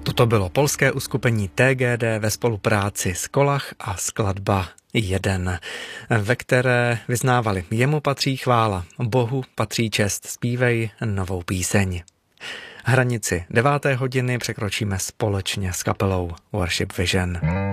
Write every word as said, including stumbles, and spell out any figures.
Toto bylo polské uskupení T G D ve spolupráci s Kolach a skladba Jeden, ve které vyznávali: Jemu patří chvála, Bohu patří čest, zpívej novou píseň. Hranici deváté hodiny překročíme společně s kapelou Worship Vision.